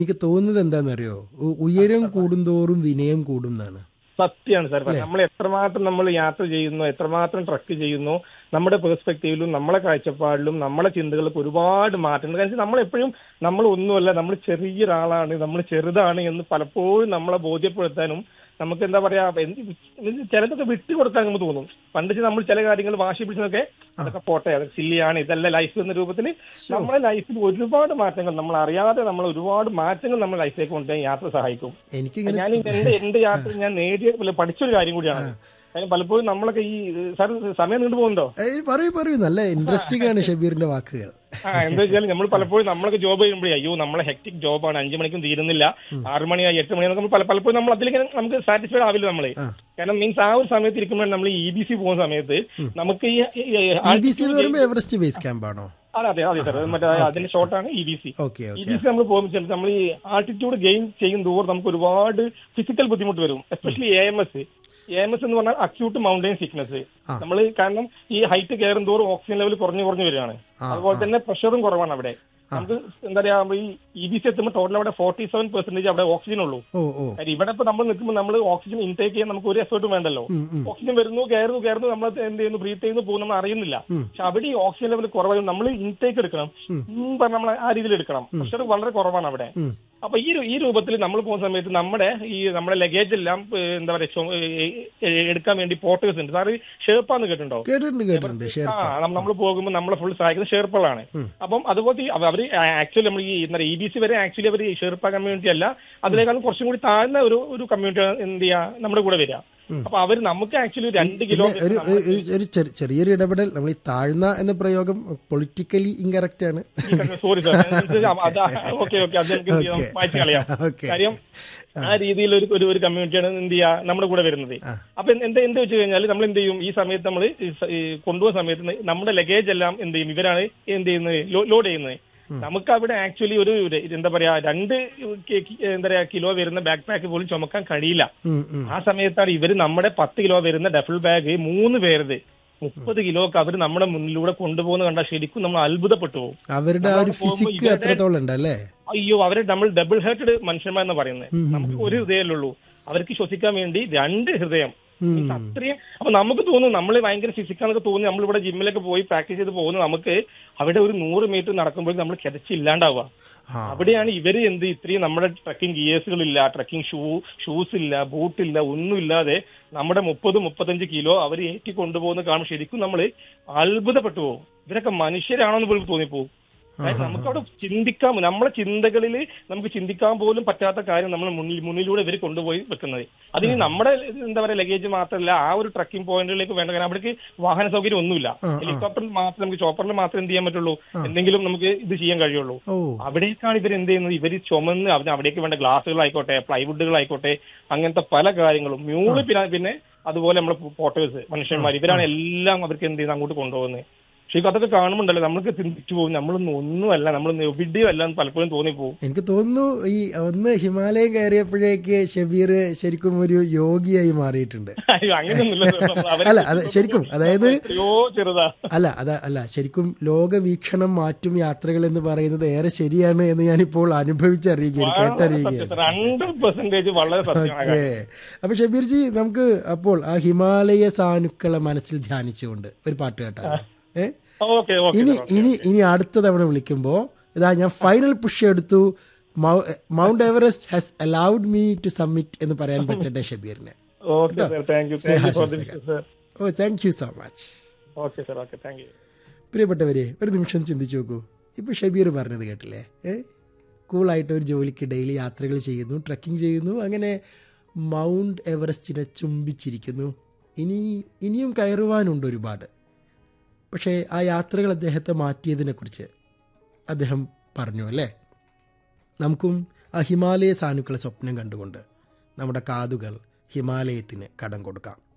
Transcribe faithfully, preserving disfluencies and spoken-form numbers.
എനിക്ക് തോന്നുന്നത് എന്താണെന്നറിയോ, ഉ- ഉയരം കൂടുന്തോറും വിനയം കൂടും എന്നാണ്. സത്യമാണ് സാർ. നമ്മൾ എത്രമാത്രം നമ്മൾ യാത്ര ചെയ്യുന്നു, എത്രമാത്രം ട്രക്ക് ചെയ്യുന്നു, നമ്മുടെ പെർസ്പെക്റ്റീവിലും നമ്മളെ കാഴ്ചപ്പാടിലും നമ്മളെ ചിന്തകൾക്ക് ഒരുപാട് മാറ്റങ്ങൾ. കാരണം നമ്മൾ എപ്പോഴും നമ്മൾ ഒന്നുമല്ല, നമ്മൾ ചെറിയൊരാളാണ്, നമ്മൾ ചെറുതാണ് എന്ന് പലപ്പോഴും നമ്മളെ ബോധ്യപ്പെടുത്താനും നമുക്ക് എന്താ പറയാ, എന്ത് ചിലതൊക്കെ വിട്ടുകൊടുക്കാൻ നമുക്ക് തോന്നും. പണ്ട് നമ്മൾ ചില കാര്യങ്ങൾ വാശി പിടിച്ചതൊക്കെ അതൊക്കെ പോട്ടെ, അതൊക്കെ സില്ലിയാണ്, ഇതല്ല ലൈഫ് എന്ന രൂപത്തിൽ നമ്മുടെ ലൈഫിൽ ഒരുപാട് മാറ്റങ്ങൾ നമ്മൾ അറിയാതെ നമ്മൾ ഒരുപാട് മാറ്റങ്ങൾ നമ്മുടെ ലൈഫിലേക്ക് കൊണ്ടുപോയി യാത്ര സഹായിക്കും. എനിക്കിങ്ങനെ ഞാൻ എന്റെ എന്റെ യാത്ര ഞാൻ നേടിയ അല്ല, പഠിച്ചൊരു കാര്യം കൂടിയാണ്. അതിന് പലപ്പോഴും നമ്മളൊക്കെ ഈ സാർ സമയം നീണ്ടു പോകുന്നുണ്ടോ? ഏയ് പറയൂ പറയൂ, നല്ല ഇൻട്രസ്റ്റിംഗ് ആണ് ഷബീറിന്റെ വാക്കുകൾ. ആ എന്താ വെച്ചാൽ നമ്മൾ പലപ്പോഴും നമ്മളൊക്കെ ജോബ് ചെയ്യുമ്പോഴേ അയ്യോ നമ്മളെ ഹെക്ടിക് ജോബാണ്, അഞ്ചു മണിക്കും തീരുന്നില്ല, ആറു മണിയായി എട്ട് മണിയായി നമ്മൾ പലപ്പോഴും നമ്മൾ അതിലേക്ക് നമുക്ക് സാറ്റിസ്ഫൈഡ് ആവില്ല നമ്മള്. കാരണം മീൻസ് ആ ഒരു സമയത്ത് ഇരിക്കുമ്പോൾ നമ്മൾ ഇ ബി സി പോകുന്ന സമയത്ത് നമുക്ക് ഈ ഇ ബി സി എന്ന് പറയുമ്പോൾ എവറസ്റ്റ് ബേസ് ക്യാമ്പ് ആണോ? അതെ അതെ അതെ സാർ, മറ്റേ അതിന്റെ ഷോർട്ടാണ് E B C. Okay E B C നമ്മൾ പോകുമ്പോൾ നമ്മൾ ഈ ആൾട്ടിറ്റ്യൂഡ് ഗെയിൻ ചെയ്യും തോറും നമുക്ക് ഒരുപാട് ഫിസിക്കൽ ബുദ്ധിമുട്ട് വരും. Especially A M S A M S എന്ന് പറഞ്ഞാൽ അക്യൂട്ട് മൗണ്ടൈൻ സിക്നസ്. നമ്മൾ കാരണം ഈ ഹൈറ്റ് കയറും തോറും ഓക്സിജൻ ലെവൽ കുറഞ്ഞു കുറഞ്ഞു വരികയാണ്. അതുപോലെ തന്നെ പ്രഷറും കുറവാണ് അവിടെ. നമുക്ക് എന്താ പറയാ, ഈ ഇ ബി സി എത്തുമ്പോൾ ടോട്ടൽ അവിടെ ഫോർട്ടി സെവൻ പെർസെന്റേജ് അവിടെ ഓക്സിജൻ ഉള്ളൂ. കാര്യം ഇവിടെ ഇപ്പൊ നമ്മൾ നിൽക്കുമ്പോൾ നമ്മൾ ഓക്സിജൻ ഇൻടേക്ക് ചെയ്യാൻ നമുക്ക് ഒരു എഫേർട്ടും വേണ്ടല്ലോ. ഓക്സിജൻ വരുന്നു കയറുന്നു കയറുന്നു നമ്മൾ എന്ത് ചെയ്യുന്നു, ബ്രീത്ത് ചെയ്യുന്നു പോകുന്നു, നമ്മൾ അറിയുന്നില്ല. പക്ഷെ അവിടെ ഈ ഓക്സിജൻ ലെവൽ കുറവായി നമ്മൾ ഇൻടേക്ക് എടുക്കണം, പറഞ്ഞ നമ്മൾ ആ രീതിയിൽ എടുക്കണം. പ്രഷർ വളരെ കുറവാണ് അവിടെ. അപ്പൊ ഈ ഈ രൂപത്തിൽ നമ്മൾ പോകുന്ന സമയത്ത് നമ്മുടെ ഈ നമ്മുടെ ലഗേജ് എല്ലാം എന്താ പറയാ എടുക്കാൻ വേണ്ടി പോർട്ടേഴ്സ് ഉണ്ട്. സാറ് ഷേർപ്പാന്ന് കേട്ടിട്ടുണ്ടോ? ആ നമ്മൾ പോകുമ്പോൾ നമ്മളെ ഫുൾ സഹായിക്കുന്നത് ഷേർപ്പകളാണ്. അപ്പം അതുപോലെ അവര് ആക്ച്വലി നമ്മൾ ഈ എന്താ ഇ ബി സി വരെ ആക്ച്വലി അവർ ഷെർപ്പ കമ്മ്യൂണിറ്റി അല്ല, അതിനേക്കാളും കുറച്ചും കൂടി താഴ്ന്ന ഒരു ഒരു കമ്മ്യൂണിറ്റി എന്ത് ചെയ്യാ നമ്മുടെ കൂടെ വരിക. അപ്പൊ അവര് നമുക്ക് ആക്ച്വലി രണ്ട് കിലോ ഒരു ചെറിയൊരു ഇടപെടൽ, നമ്മൾ ഈ താഴ്ന്ന എന്ന പ്രയോഗം പൊളിറ്റിക്കലി ഇൻകറക്റ്റ് ആണ്. സോറി സാർ, ഓക്കെ ഓക്കെ അത് മാറ്റി കളയാം. കാര്യം ആ രീതിയിൽ ഒരു ഒരു കമ്മ്യൂണിറ്റിയാണ് എന്ത് ചെയ്യാ നമ്മുടെ കൂടെ വരുന്നത്. അപ്പൊ എന്താ എന്ത് വെച്ച് കഴിഞ്ഞാൽ നമ്മൾ എന്ത് ചെയ്യും, ഈ സമയത്ത് നമ്മൾ കൊണ്ടുപോകുന്ന സമയത്ത് നമ്മുടെ ലഗേജ് എല്ലാം എന്ത് ചെയ്യും, ഇവരാണ് എന്ത് ചെയ്യുന്നത്, ലോഡ് ചെയ്യുന്നത്. നമുക്ക് അവിടെ ആക്ച്വലി ഒരു എന്താ പറയാ രണ്ട് എന്താ പറയാ കിലോ വരുന്ന ബാക്ക് പാക്ക് പോലും ചുമക്കാൻ കഴിയില്ല. ആ സമയത്താണ് ഇവര് നമ്മുടെ പത്ത് കിലോ വരുന്ന ഡഫിൾ ബാഗ് മൂന്ന് പേരുത് മുപ്പത് കിലോ ഒക്കെ അവർ നമ്മുടെ മുന്നിലൂടെ കൊണ്ടുപോകുന്ന കണ്ടാൽ ശരിക്കും നമ്മൾ അത്ഭുതപ്പെട്ടു പോകും. അവരുടെ അയ്യോ അവരെ നമ്മൾ ഡബിൾ ഹേർട്ടഡ് മനുഷ്യന്മാരെന്ന് പറയുന്നത്. നമുക്ക് ഒരു ഹൃദയമല്ലുള്ളൂ, അവർക്ക് ശ്വസിക്കാൻ വേണ്ടി രണ്ട് ഹൃദയം. അത്രയും അപ്പൊ നമുക്ക് തോന്നും നമ്മൾ ഭയങ്കര ഫിസിക്കാന്നൊക്കെ തോന്നി നമ്മളിവിടെ ജിമ്മിലൊക്കെ പോയി പ്രാക്ടീസ് ചെയ്ത് പോകുന്ന നമുക്ക് അവിടെ ഒരു നൂറ് മീറ്റർ നടക്കുമ്പോൾ നമ്മൾ കിതച്ചില്ലാണ്ടാവുക. അവിടെയാണ് ഇവര് എന്ത് ഇത്രയും നമ്മുടെ ട്രക്കിംഗ് ഗിയേഴ്സുകളില്ല, ട്രക്കിംഗ് ഷൂ ഷൂസ് ഇല്ല, ബൂട്ടില്ല, ഒന്നുമില്ലാതെ നമ്മുടെ മുപ്പത് മുപ്പത്തഞ്ച് കിലോ അവർ ഏറ്റി കൊണ്ടുപോകുന്ന കാണുമ്പോൾ ശരിക്കും നമ്മൾ അത്ഭുതപ്പെട്ടു പോകും. ഇവരൊക്കെ മനുഷ്യരാണോ എന്ന് പോലും തോന്നിപ്പോകും. നമുക്കവിടെ ചിന്തിക്കാൻ, നമ്മളെ ചിന്തകളിൽ നമുക്ക് ചിന്തിക്കാൻ പോലും പറ്റാത്ത കാര്യം നമ്മൾ മുന്നിൽ മുന്നിലൂടെ ഇവർ കൊണ്ടുപോയി വെക്കുന്നത്. അതിന് നമ്മുടെ എന്താ പറയാ ലഗേജ് മാത്രമല്ല, ആ ഒരു ട്രക്കിംഗ് പോയിന്റുകളിലേക്ക് വേണ്ട. കാരണം അവിടേക്ക് വാഹന സൗകര്യം ഒന്നുമില്ല. ഹെലികോപ്റ്ററിൽ മാത്രം നമുക്ക് ചോപ്പറിൽ മാത്രം എന്ത് ചെയ്യാൻ പറ്റുള്ളൂ, എന്തെങ്കിലും നമുക്ക് ഇത് ചെയ്യാൻ കഴിയുള്ളൂ. അവിടേക്കാണ് ഇവർ എന്ത് ചെയ്യുന്നത്, ഇവർ ചുമന്ന് അവന് അവിടേക്ക് വേണ്ട ഗ്ലാസുകളായിക്കോട്ടെ, പ്ലൈവുഡുകളായിക്കോട്ടെ, അങ്ങനത്തെ പല കാര്യങ്ങളും മ്യൂള് പിന്നെ പിന്നെ അതുപോലെ നമ്മളെ പോർട്ടേഴ്സ് മനുഷ്യന്മാർ ഇവരാണ് എല്ലാം അവർക്ക് എന്ത് ചെയ്യുന്നത് അങ്ങോട്ട് കൊണ്ടുപോകുന്നത്. പക്ഷേ അതൊക്കെ കാണുമ്പോണ്ടല്ലോ നമ്മൾക്ക് ചിന്തിച്ചു പോകും, നമ്മളൊന്നും ഒന്നുമല്ല, നമ്മളൊന്നും എവിടെയും അല്ല പലപ്പോഴും തോന്നിപ്പോകും. എനിക്ക് തോന്നുന്നു ഈ ഒന്ന് ഹിമാലയം കയറിയപ്പോഴേക്ക് ഷബീർ ശരിക്കും ഒരു യോഗിയായി മാറിയിട്ടുണ്ട്. അല്ല അത് ശരിക്കും, അതായത് അല്ല അത അല്ല ശരിക്കും ലോകവീക്ഷണം മാറ്റും യാത്രകൾ എന്ന് പറയുന്നത് ഏറെ ശരിയാണ് എന്ന് ഞാനിപ്പോൾ അനുഭവിച്ചറിയുകയാണ്, കേട്ടറിയുകയാണ്. ഓക്കെ, അപ്പൊ ഷബീർ ജി, നമുക്ക് അപ്പോൾ ആ ഹിമാലയ സാനുക്കളെ മനസ്സിൽ ധ്യാനിച്ചുകൊണ്ട് ഒരു പാട്ട് കേട്ടാലോ? ഏഹ് ഇനി ഇനി ഇനി അടുത്ത തവണ വിളിക്കുമ്പോ ഇതാ ഞാൻ ഫൈനൽ പുഷ് എടുത്തു, mount Everest has allowed me to submit എന്ന് പറയാൻ പറ്റട്ടെ ഷബീറിന്. ഓ താങ്ക് യു സോ മച്ച്. പ്രിയപ്പെട്ടവരെ, ഒരു നിമിഷം ചിന്തിച്ചു നോക്കൂ. ഇപ്പൊ ഷബീർ പറഞ്ഞത് കേട്ടില്ലേ? ഏഹ് കൂളായിട്ട് ഒരു ജോലിക്ക് ഡെയിലി യാത്രകൾ ചെയ്യുന്നു, ട്രക്കിംഗ് ചെയ്യുന്നു, അങ്ങനെ മൗണ്ട് എവറസ്റ്റിനെ ചുംബിച്ചിരിക്കുന്നു. ഇനി ഇനിയും കയറുവാനുണ്ട് ഒരുപാട്. പക്ഷേ ആ യാത്രകൾ അദ്ദേഹത്തെ മാറ്റിയതിനെക്കുറിച്ച് അദ്ദേഹം പറഞ്ഞു അല്ലേ? നമുക്കും ആ ഹിമാലയ സാനുക്കളെ സ്വപ്നം കണ്ടുകൊണ്ട് നമ്മുടെ കാതുകൾ ഹിമാലയത്തിന് കടം കൊടുക്കാം.